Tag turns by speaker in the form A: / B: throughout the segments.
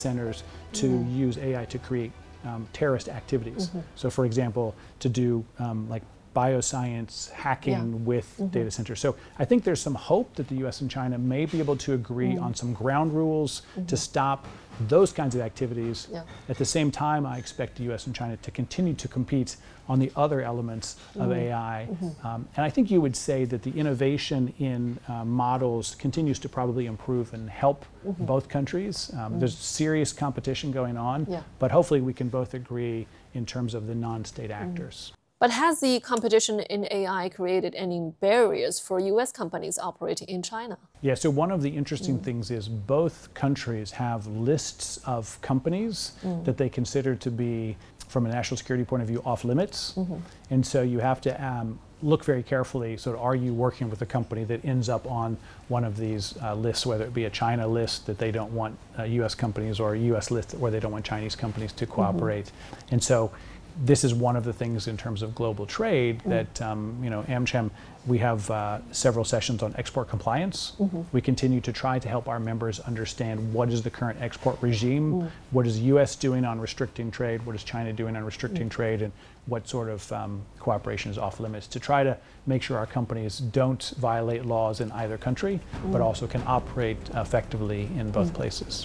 A: centers to use AI to create terrorist activities. So for example, to do like bioscience hacking with data centers. So I think there's some hope that the US and China may be able to agree on some ground rules to stop those kinds of activities. At the same time, I expect the US and China to continue to compete on the other elements of AI. And I think you would say that the innovation in models continues to probably improve and help both countries. There's serious competition going on, but hopefully we can both agree in terms of the non-state actors.
B: But has the competition in AI created any barriers for US companies operating in China?
A: Yeah, so one of the interesting things is both countries have lists of companies that they consider to be, from a national security point of view, off limits. And so you have to look very carefully, so are you working with a company that ends up on one of these lists, whether it be a China list that they don't want US companies, or a US list where they don't want Chinese companies to cooperate. And so this is one of the things in terms of global trade that, you know, AmCham, we have several sessions on export compliance. We continue to try to help our members understand what is the current export regime, what is the US doing on restricting trade, what is China doing on restricting trade, and what sort of cooperation is off limits, to try to make sure our companies don't violate laws in either country, but also can operate effectively in both places.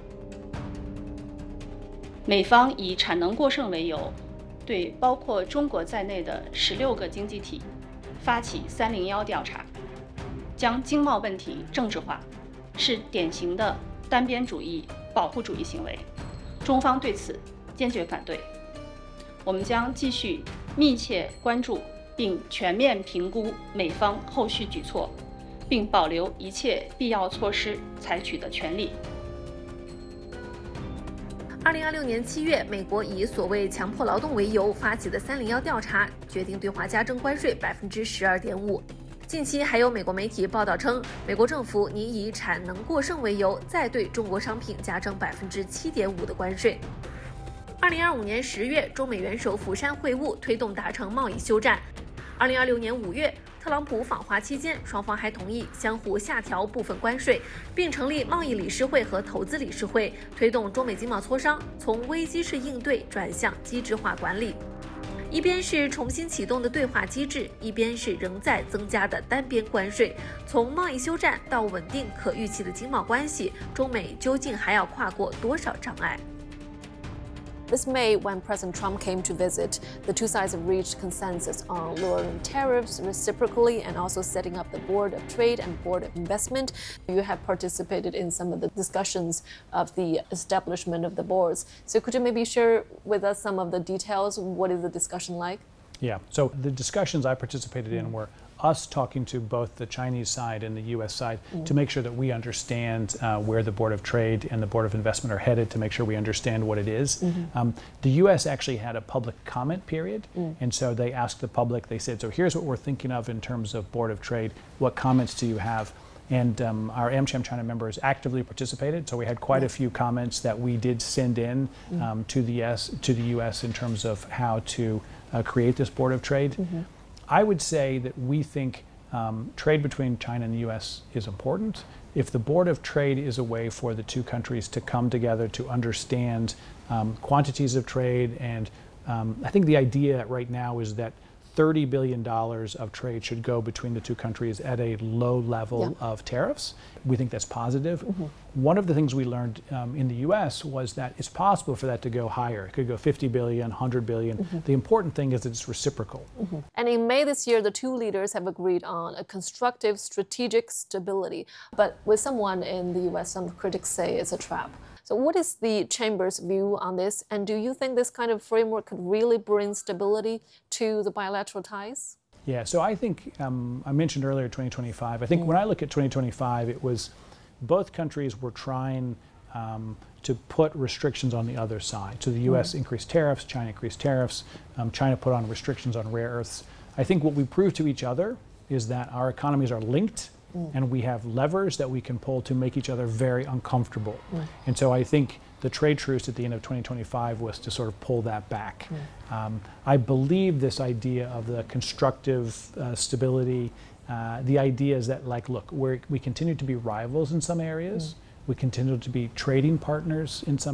C: 美方以产能过剩为由，对包括中国在内的16个经济体发起301调查，将经贸问题政治化，是典型的单边主义、保护主义行为。中方对此坚决反对。我们将继续密切关注并全面评估美方后续举措，并保留一切必要措施采取的权利。
B: 2026年7月，美国以所谓强迫劳动为由发起的301调查，决定对华加征关税12.5%。近期还有美国媒体报道称，美国政府拟以产能过剩为由，再对中国商品加征7.5%的关税。2025年10月，中美元首釜山会晤，推动达成贸易休战。2026年5月，特朗普访华期间，双方还同意相互下调部分关税，并成立贸易理事会和投资理事会，推动中美经贸磋商从危机式应对转向机制化管理。一边是重新启动的对话机制，一边是仍在增加的单边关税。从贸易休战到稳定可预期的经贸关系，中美究竟还要跨过多少障碍？This May, when President Trump came to visit, the two sides have reached consensus on lowering tariffs reciprocally and also setting up the Board of Trade and Board of Investment. You have participated in some of the discussions of the establishment of the boards. So could you maybe share with us some of the details? What is the discussion like?
A: Yeah, so the discussions I participated in were us talking to both the Chinese side and the US side to make sure that we understand where the Board of Trade and the Board of Investment are headed, to make sure we understand what it is. The US actually had a public comment period, and so they asked the public, they said, so here's what we're thinking of in terms of Board of Trade, what comments do you have? And our AmCham China members actively participated, so we had quite a few comments that we did send in to the US in terms of how to create this Board of Trade. I would say that we think trade between China and the US is important. If the Board of Trade is a way for the two countries to come together to understand quantities of trade, and I think the idea right now is that $30 billion of trade should go between the two countries at a low level of tariffs. We think that's positive. One of the things we learned in the US was that it's possible for that to go higher. It could go 50 billion, 100 billion. The important thing is that it's reciprocal.
B: And in May this year, the two leaders have agreed on a constructive strategic stability. But with someone in the US, some critics say it's a trap. So what is the Chamber's view on this? And do you think this kind of framework could really bring stability to the bilateral ties?
A: Yeah, so I think, I mentioned earlier 2025. I think when I look at 2025, it was both countries were trying to put restrictions on the other side. So the US increased tariffs, China increased tariffs, China put on restrictions on rare earths. I think what we proved to each other is that our economies are linked, and we have levers that we can pull to make each other very uncomfortable. And so I think the trade truce at the end of 2025 was to sort of pull that back. I believe this idea of the constructive stability, the idea is that, like, look, we continue to be rivals in some areas, We continue to be trading partners in some